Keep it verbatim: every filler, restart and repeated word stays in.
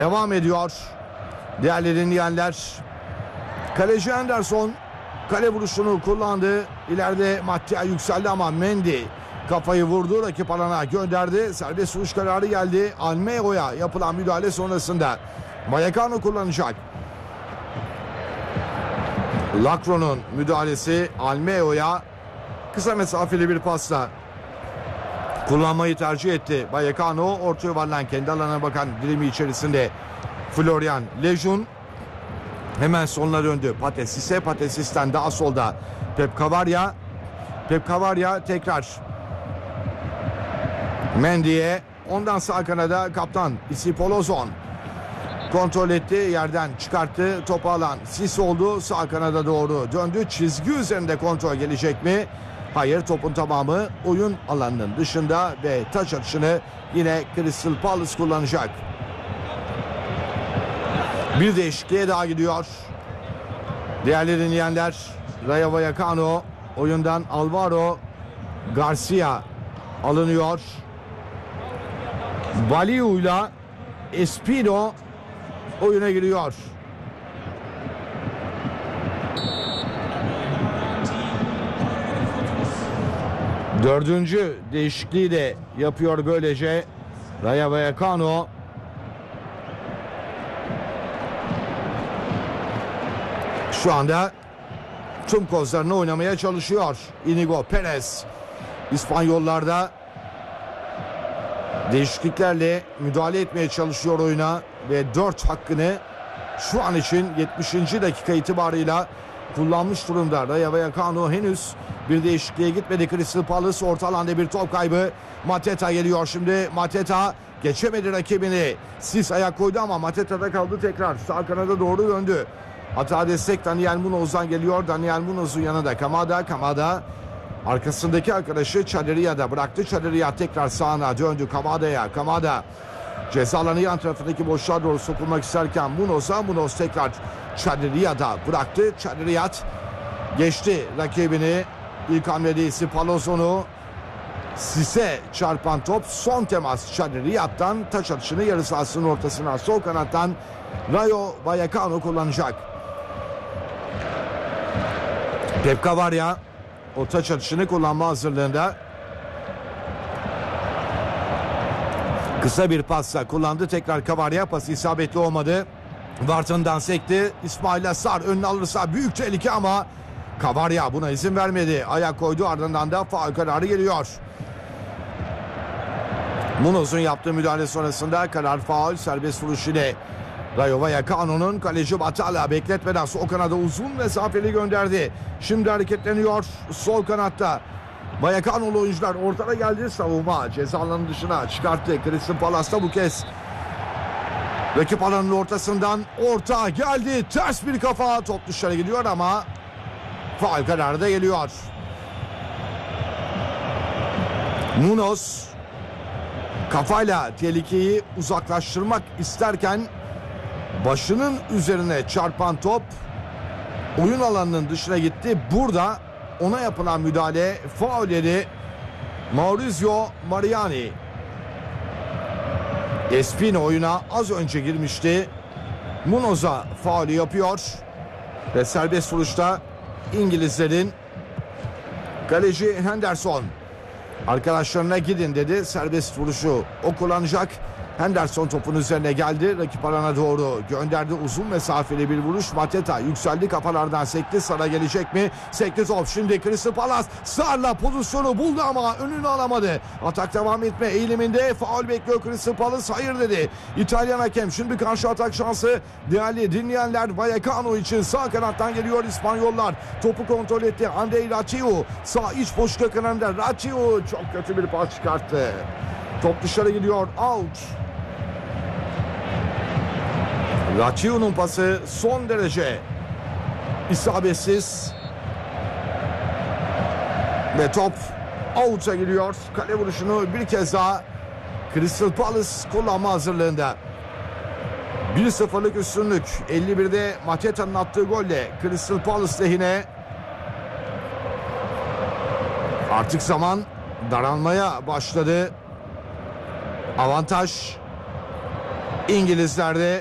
Devam ediyor. Değerli dinleyenler, kaleci Henderson kale vuruşunu kullandı. İleride Mattia yükseldi ama Mendy kafayı vurdu. Rakip alana gönderdi. Serbest vuruş kararı geldi. Almeo'ya yapılan müdahale sonrasında Vallecano kullanacak. Lacroix'un müdahalesi Almeo'ya kısa mesafeli bir pasla kullanmayı tercih etti. Vallecano orta yuvarlan kendi alanına bakan dilimi içerisinde Florian Lejeune hemen sonuna döndü. Patesis'e, Patesis'ten daha solda Pep Cavarya. Pep Cavarya tekrar Mendy'ye, ondan sağ kanada kaptan Isipolozon kontrol etti, yerden çıkarttı, topu alan Sis oldu, sağ kanada doğru döndü. Çizgi üzerinde kontrol gelecek mi? Hayır, topun tamamı oyun alanının dışında ve taç atışını yine Crystal Palace kullanacak. Bir değişikliğe daha gidiyor. Değerli dinleyenler, Rayo Vallecano oyundan Alvaro Garcia alınıyor. Baliu'yla Espino oyuna giriyor. Dördüncü değişikliği de yapıyor böylece Rayo Vallecano. Şu anda tüm kozlarını oynamaya çalışıyor Inigo Perez. İspanyollarda değişikliklerle müdahale etmeye çalışıyor oyuna ve dört hakkını şu an için yetmişinci dakika itibarıyla kullanmış durumda. Rayo Vallecano henüz bir değişikliğe gitmedi. Crystal Palace orta alanda bir top kaybı. Mateta geliyor şimdi. Mateta geçemedi rakibini. Sis ayak koydu ama Mateta'da kaldı tekrar. Sağ kanada doğru döndü. Hata destek Daniel Munoz'dan geliyor. Daniel Munoz'un yanında Kamada. Kamada arkasındaki arkadaşı Çadiriya'da bıraktı. Çadiriya tekrar sağına döndü Kamada'ya. Kamada ceza alanı yan tarafındaki boşluğa doğru sokulmak isterken Munoz'a. Munoz tekrar Çadiriya'da bıraktı. Çadiriyat geçti rakibini. İlk hamlede ise Palozon'u Sis'e çarpan top, son temas Çadiriyat'tan, taç atışını yarı sahasının ortasına sol kanattan Rayo Vallecano kullanacak. Pep Cavarya o taç atışını kullanma hazırlığında. Kısa bir pasla kullandı. Tekrar Cavarya, pası isabetli olmadı. Barton'dan sekti. İsmail Assar önüne alırsa büyük tehlike ama Cavarya buna izin vermedi. Ayak koydu, ardından da faul kararı geliyor. Munoz'un yaptığı müdahale sonrasında karar faul, serbest vuruş ile Rayo Vallecano'nun kaleci Batalla bekletmeden sol kanada uzun mesafeli gönderdi. Şimdi hareketleniyor sol kanatta. Vallecano'lu oyuncular ortada geldi, savunma ceza alanının dışına çıkarttı. Crystal Palace'da bu kez rakip alanının ortasından orta geldi. Ters bir kafa, top dışarı gidiyor ama faul kararı da geliyor. Munoz kafayla tehlikeyi uzaklaştırmak isterken başının üzerine çarpan top oyun alanının dışına gitti. Burada ona yapılan müdahale faul yedi Maurizio Mariani. Espino oyuna az önce girmişti. Munoz'a faulü yapıyor ve serbest vuruşta İngilizlerin kaleci Henderson arkadaşlarına gidin dedi. Serbest vuruşu o kullanacak. Henderson topun üzerine geldi. Rakip alana doğru gönderdi. Uzun mesafeli bir vuruş. Mateta yükseldi. Kafalardan sekti. Sar'a gelecek mi? Sekti top. Şimdi Crystal Palace Sar'la pozisyonu buldu ama önünü alamadı. Atak devam etme eğiliminde. Faul bekliyor Crystal Palace. Hayır dedi İtalyan hakem. Şimdi karşı atak şansı değerli dinleyenler Vallecano için. Sağ kanattan geliyor İspanyollar. Topu kontrol etti. Andrei Ratiu sağ iç boşluk yakınında. Ratiu çok kötü bir pas çıkarttı. Top dışarı gidiyor. Out. Ratiu'nun pası son derece isabetsiz ve top out'a gidiyor. Kale vuruşunu bir kez daha Crystal Palace kullanma hazırlığında. bir sıfırlık üstünlük. elli birde Mateta'nın attığı golle Crystal Palace lehine. Artık zaman daralmaya başladı. Avantaj İngilizler de